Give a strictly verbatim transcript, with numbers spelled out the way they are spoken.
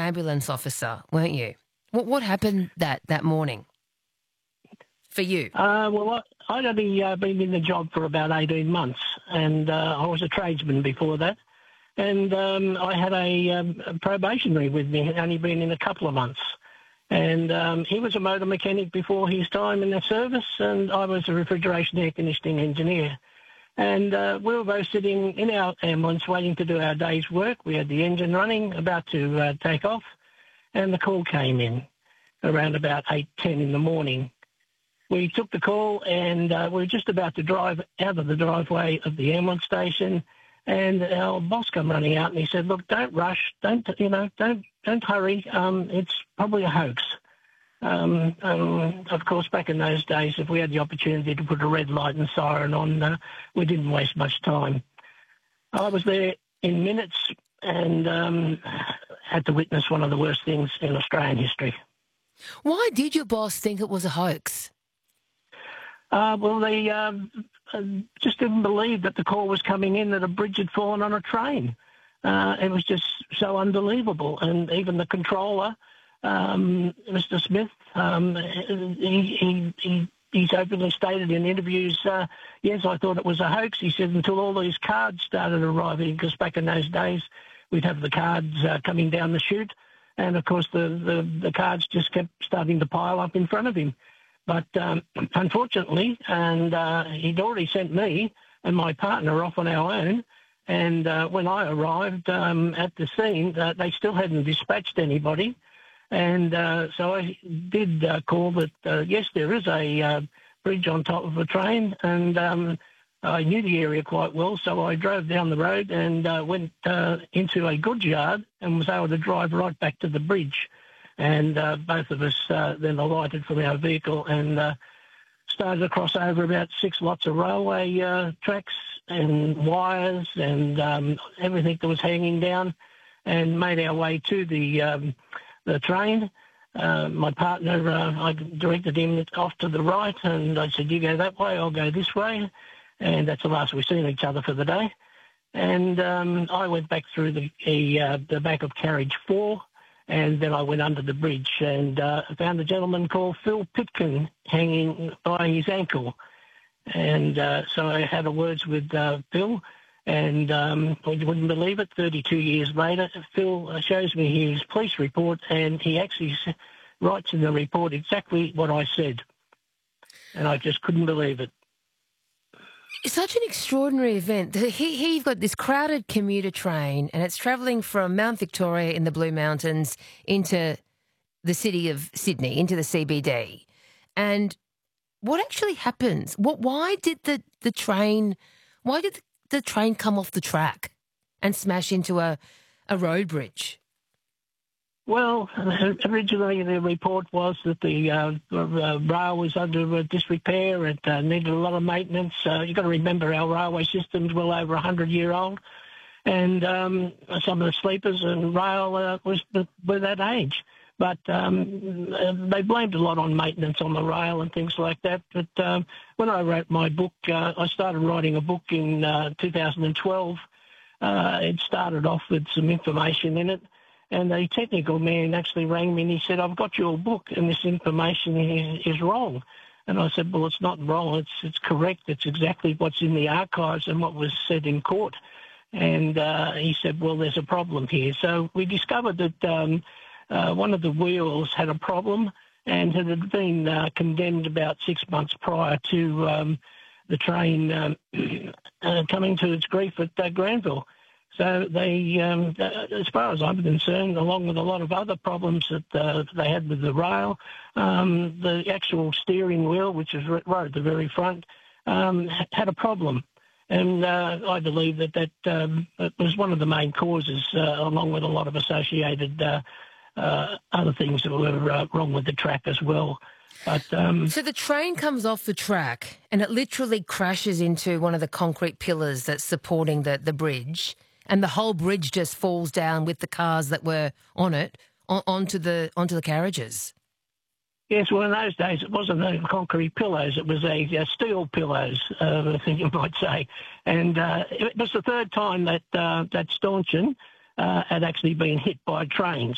ambulance officer, weren't you? What what happened that, that morning for you? Uh, well, I, I'd only uh, been in the job for about eighteen months, and uh, I was a tradesman before that. And um, I had a, um, a probationary with me, only been in a couple of months. And um, he was a motor mechanic before his time in the service, and I was a refrigeration air conditioning engineer. And uh, we were both sitting in our ambulance waiting to do our day's work. We had the engine running, about to uh, take off, and the call came in around about eight ten in the morning. We took the call, and uh, we were just about to drive out of the driveway of the ambulance station, and our boss came running out, and he said, "Look, don't rush, don't you know, don't don't hurry. Um, it's probably a hoax." Um, um, of course, back in those days, if we had the opportunity to put a red light and siren on, uh, we didn't waste much time. I was there in minutes and um, had to witness one of the worst things in Australian history. Why did your boss think it was a hoax? Uh, well, they um, uh, just didn't believe that the call was coming in that a bridge had fallen on a train. Uh, it was just so unbelievable. And even the controller, um, Mister Smith, um, he, he, he, he's openly stated in interviews, uh, yes, I thought it was a hoax. He said until all these cards started arriving, because back in those days we'd have the cards uh, coming down the chute, and of course the, the, the cards just kept starting to pile up in front of him. But um, unfortunately, and uh, he'd already sent me and my partner off on our own, and uh, when I arrived um, at the scene, uh, they still hadn't dispatched anybody. And uh, so I did uh, call that, uh, yes, there is a uh, bridge on top of a train, and um, I knew the area quite well, so I drove down the road and uh, went uh, into a goods yard and was able to drive right back to the bridge. And uh, both of us uh, then alighted from our vehicle and uh, started to cross over about six lots of railway uh, tracks and wires and um, everything that was hanging down, and made our way to the um, the train. Uh, my partner, uh, I directed him off to the right, and I said, "You go that way, I'll go this way." And that's the last we've seen each other for the day. And um, I went back through the, the, uh, the back of carriage four, and then I went under the bridge and uh, found a gentleman called Phil Pitkin hanging by his ankle. And uh, so I had a words with uh, Phil, and um, you wouldn't believe it, thirty-two years later, Phil shows me his police report, and he actually writes in the report exactly what I said. And I just couldn't believe it. It's such an extraordinary event. Here, here you've got this crowded commuter train, and it's travelling from Mount Victoria in the Blue Mountains into the city of Sydney, into the C B D. And what actually happens? What? Why did the, the train? Why did the, the train come off the track and smash into a, a road bridge? Well, originally the report was that the uh, uh, rail was under uh, disrepair. It uh, needed a lot of maintenance. Uh, you've got to remember our railway system's well over one hundred year old, and um, some of the sleepers and rail uh, was were that age. But um, they blamed a lot on maintenance on the rail and things like that. But um, when I wrote my book, uh, I started writing a book in uh, two thousand twelve. Uh, it started off with some information in it. And the technical man actually rang me and he said, "I've got your book and this information is, is wrong." And I said, "Well, it's not wrong. It's it's correct. It's exactly what's in the archives and what was said in court." And uh, he said, "Well, there's a problem here." So we discovered that um, uh, one of the wheels had a problem and it had been uh, condemned about six months prior to um, the train um, uh, coming to its grief at uh, Granville. So they, um, as far as I'm concerned, along with a lot of other problems that uh, they had with the rail, um, the actual steering wheel, which is right at the very front, um, had a problem. And uh, I believe that that um, was one of the main causes, uh, along with a lot of associated uh, uh, other things that were uh, wrong with the track as well. But, um, so the train comes off the track and it literally crashes into one of the concrete pillars that's supporting the, the bridge. And the whole bridge just falls down with the cars that were on it on, onto the onto the carriages. Yes, well, in those days it wasn't a concrete pillows; it was a, a steel pillows, uh, I think you might say. And uh, it was the third time that uh, that stanchion uh, had actually been hit by trains.